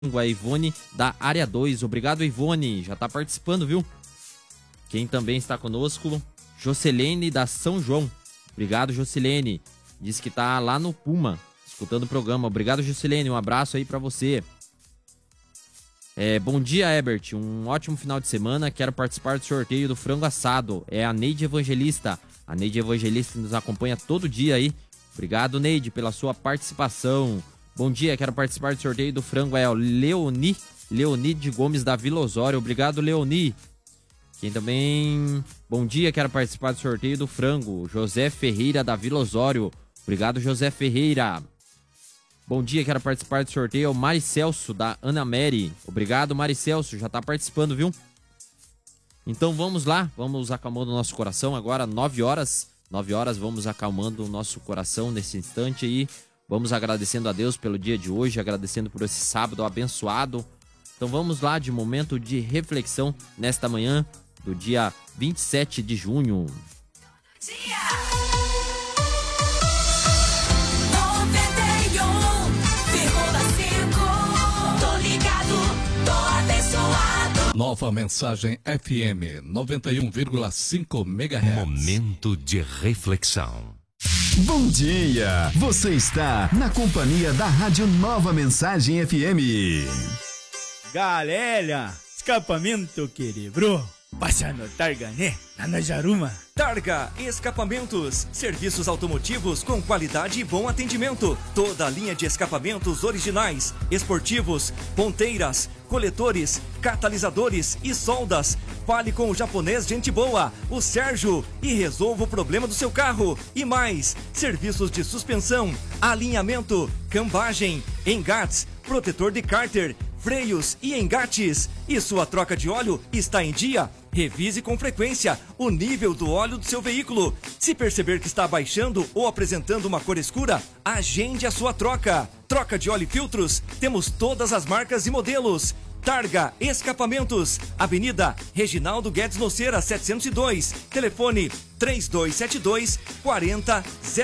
a Ivone da área 2. Obrigado, Ivone, já tá participando, viu? Quem também está conosco, Jocelene da São João. Obrigado, Jocelene. Diz que tá lá no Puma, escutando o programa. Obrigado, Jocelene, um abraço aí pra você. Bom dia, Herbert, um ótimo final de semana. Quero participar do sorteio do frango assado. É a Neide Evangelista. A Neide Evangelista nos acompanha todo dia aí. Obrigado, Neide, pela sua participação. Bom dia, quero participar do sorteio do frango. É o Leoni de Gomes da Vila Osório. Obrigado, Leoni. Quem também... Bom dia, quero participar do sorteio do frango. José Ferreira da Vila Osório. Obrigado, José Ferreira. Bom dia, quero participar do sorteio. É o Maricelso da Ana Mary. Obrigado, Maricelso, já tá participando, viu? Então vamos lá, vamos acalmando o nosso coração. Agora 9 horas, vamos acalmando o nosso coração nesse instante aí. Vamos agradecendo a Deus pelo dia de hoje, agradecendo por esse sábado abençoado. Então vamos lá de momento de reflexão nesta manhã do dia 27 de junho. Dia 91,5. Tô ligado, tô abençoado. Nova Mensagem FM 91,5 MHz. Momento de reflexão. Bom dia! Você está na companhia da Rádio Nova Mensagem FM. Galera, escapamento que quebrou. Passa no Targa, né? Lá na Jaruma. Targa Escapamentos, serviços automotivos com qualidade e bom atendimento. Toda a linha de escapamentos originais, esportivos, ponteiras, coletores, catalisadores e soldas. Fale com o japonês gente boa, o Sérgio, e resolva o problema do seu carro. E mais, serviços de suspensão, alinhamento, cambagem, engates, protetor de cárter, freios e engates. E sua troca de óleo está em dia? Revise com frequência o nível do óleo do seu veículo. Se perceber que está baixando ou apresentando uma cor escura, agende a sua troca. Troca de óleo e filtros, temos todas as marcas e modelos. Targa Escapamentos, Avenida Reginaldo Guedes Noceira, 702. Telefone 3272 40